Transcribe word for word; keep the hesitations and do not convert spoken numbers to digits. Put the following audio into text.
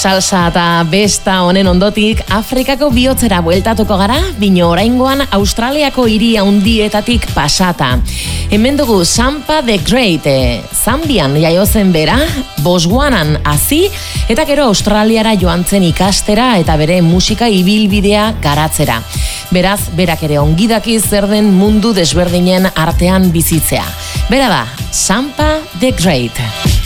Salsa eta besta honen ondotik Afrikako bihotzera bueltatuko gara, bino oraingoan Australiako hiri handietatik pasata. Hemen dugu Sampa the Great, Zambian jaio zen bera, Botswanan hazi eta gero Australiara joan zen ikastera eta bere musika ibilbidea garatzera. Beraz, berak ere ongidaki zer den mundu desberdinen artean bizitzea. Bera da, Sampa the Great.